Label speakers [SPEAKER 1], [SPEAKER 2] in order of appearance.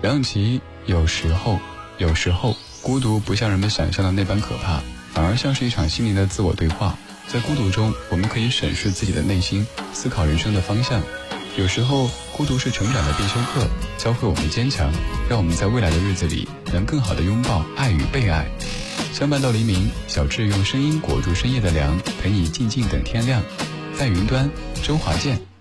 [SPEAKER 1] 梁咏琪有时候孤独不像人们想象的那般可怕，反而像是一场心灵的自我对话。在孤独中，我们可以审视自己的内心，思考人生的方向。有时候孤独是成长的必修课，教会我们坚强，让我们在未来的日子里能更好地拥抱爱与被爱。相伴到黎明，小智用声音裹住深夜的凉，陪你静静等天亮。在云端，周华健。